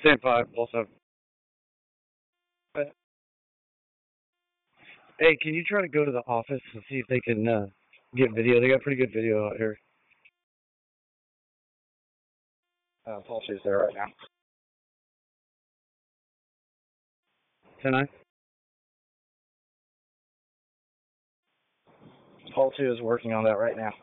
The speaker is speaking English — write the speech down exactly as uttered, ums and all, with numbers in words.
Same five, also. Hey, can you try to go to the office and see if they can uh, get video? They got pretty good video out here. Uh, Paul is there right now. Can I? Paul two is working on that right now.